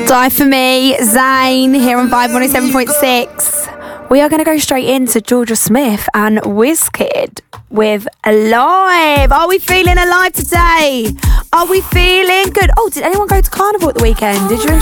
Die For Me, Zayn, here on Vibe 107.6. We are going to go straight into Georgia Smith and Wizkid with Alive. Are we feeling alive today? Are we feeling good? Oh, did anyone go to Carnival at the weekend? Did you